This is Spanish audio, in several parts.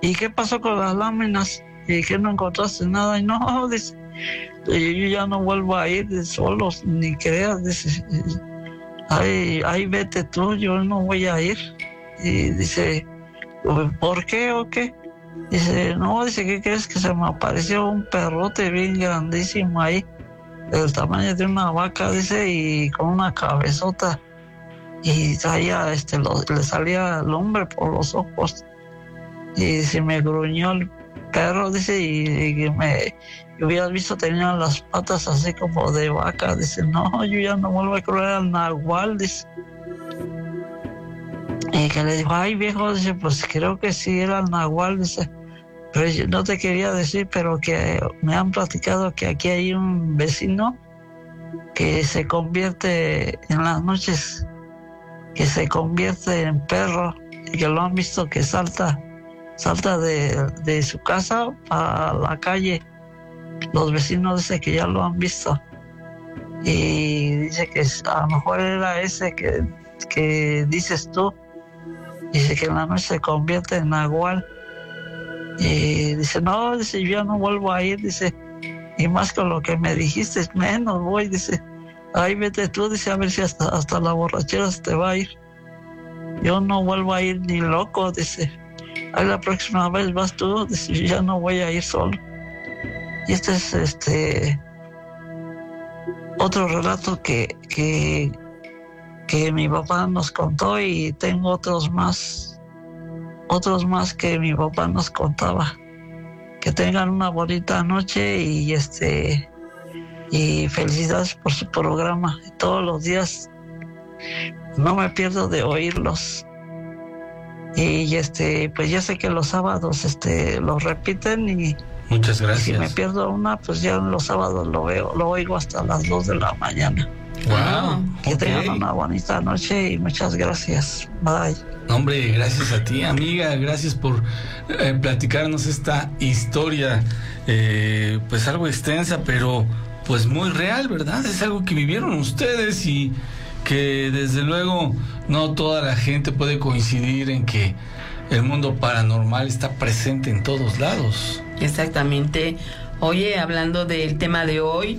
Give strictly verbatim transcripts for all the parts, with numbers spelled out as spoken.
¿y qué pasó con las láminas? ¿Y que no encontraste nada? Y no, dice, yo ya no vuelvo a ir de solos, ni creas, dice, ahí, ahí vete tú, yo no voy a ir. Y dice, ¿por qué o qué? Dice, no, dice, ¿qué crees? Que se me apareció un perrote bien grandísimo ahí, del tamaño de una vaca, dice, y con una cabezota, y traía, este, lo, le salía lumbre por los ojos, y se me gruñó el perro, dice, y, y me, y hubieras visto, tenía las patas así como de vaca, dice, no, yo ya no vuelvo a creer al nahual, dice. Y que le dijo, ay viejo, dice, pues creo que sí era el nahual, dice, pero yo no te quería decir, pero que me han platicado que aquí hay un vecino que se convierte en las noches, que se convierte en perro, y que lo han visto que salta, salta de, de su casa a la calle. Los vecinos dicen que ya lo han visto. Y dice que a lo mejor era ese que, que dices tú. Dice que en la noche se convierte en nahual. Y dice, no, dice, yo ya no vuelvo a ir, dice, y más con lo que me dijiste, menos voy, dice, ahí vete tú, dice, a ver si hasta, hasta la borrachera se te va a ir. Yo no vuelvo a ir ni loco, dice, ahí la próxima vez vas tú, dice, yo ya no voy a ir solo. Y este es este otro relato que, que, que mi papá nos contó, y tengo otros más. Otros más que mi papá nos contaba. Que tengan una bonita noche y este y felicidades por su programa. Todos los días no me pierdo de oírlos. Y este, pues ya sé que los sábados este los repiten, y muchas gracias. Y si me pierdo una, pues ya los sábados lo veo, lo oigo hasta las dos de la mañana. Wow. Que Okay. tengan una bonita noche y muchas gracias. Bye. Hombre, gracias a ti, amiga, gracias por eh, platicarnos esta historia, eh, pues algo extensa, pero pues muy real, ¿verdad? Es algo que vivieron ustedes y que desde luego no toda la gente puede coincidir en que el mundo paranormal está presente en todos lados. Exactamente. Oye, hablando del tema de hoy,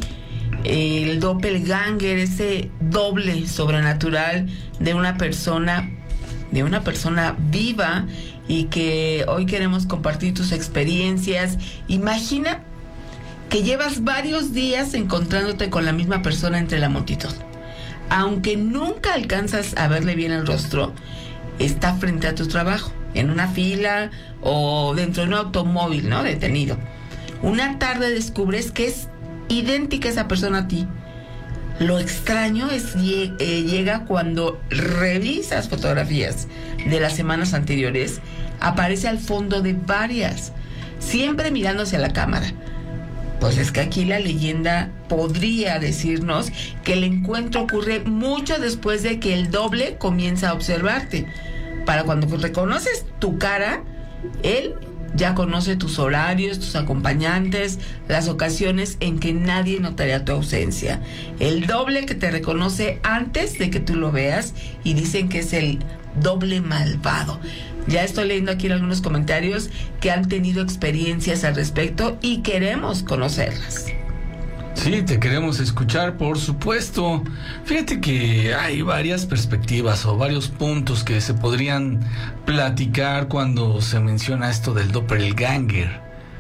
el doppelganger, ese doble sobrenatural de una persona, de una persona viva, y que hoy queremos compartir tus experiencias. Imagina que llevas varios días encontrándote con la misma persona entre la multitud. Aunque nunca alcanzas a verle bien el rostro, está frente a tu trabajo, en una fila o dentro de un automóvil, ¿no? Detenido. Una tarde descubres que es idéntica esa persona a ti. Lo extraño es eh, llega cuando revisas fotografías de las semanas anteriores. Aparece al fondo de varias, siempre mirando hacia la cámara. Pues es que aquí la leyenda podría decirnos que el encuentro ocurre mucho después de que el doble comienza a observarte. Para cuando reconoces tu cara, él ya conoce tus horarios, tus acompañantes, las ocasiones en que nadie notaría tu ausencia. El doble que te reconoce antes de que tú lo veas, y dicen que es el doble malvado. Ya estoy leyendo aquí algunos comentarios que han tenido experiencias al respecto y queremos conocerlas. Sí, te queremos escuchar, por supuesto. Fíjate que hay varias perspectivas o varios puntos que se podrían platicar cuando se menciona esto del doppelganger.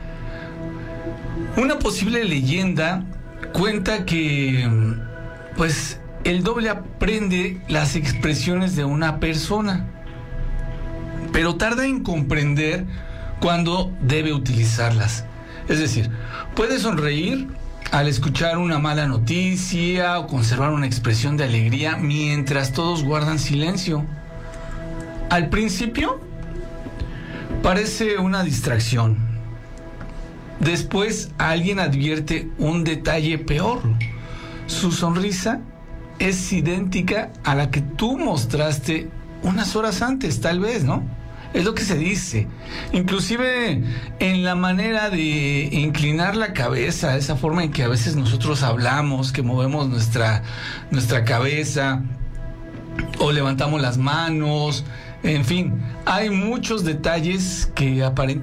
Una posible leyenda cuenta que, pues, el doble aprende las expresiones de una persona, pero tarda en comprender cuándo debe utilizarlas. Es decir, puede sonreír al escuchar una mala noticia o conservar una expresión de alegría mientras todos guardan silencio. Al principio parece una distracción. Después alguien advierte un detalle peor. Su sonrisa es idéntica a la que tú mostraste unas horas antes, tal vez, ¿no? Es lo que se dice. Inclusive en la manera de inclinar la cabeza, esa forma en que a veces nosotros hablamos, que movemos nuestra, nuestra cabeza o levantamos las manos, en fin, hay muchos detalles que aparentemente